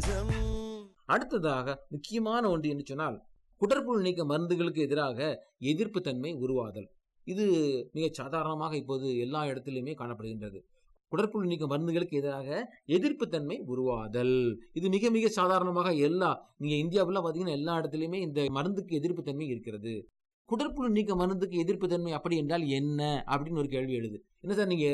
அடுத்ததாக முக்கியமான ஒன்று என்று சொன்னால், குடற்புழு நீக்க மருந்துகளுக்கு எதிராக எதிர்ப்பு தன்மை உருவாதல். இது மிக சாதாரணமாக இப்போது எல்லா இடத்திலுமே காணப்படுகின்றது. குடற்புழு நீக்க மருந்துகளுக்கு எதிராக எதிர்ப்பு தன்மை உருவாதல், இது மிக மிக சாதாரணமாக நீங்க இந்தியாவில் பார்த்தீங்கன்னா எல்லா இடத்துலையுமே இந்த மருந்துக்கு எதிர்ப்பு தன்மை இருக்கிறது. குடற்புழு நீக்க மருந்துக்கு எதிர்ப்பு தன்மை அப்படி என்றால் என்ன அப்படின்னு ஒரு கேள்வி எழுது. என்ன சார் நீங்க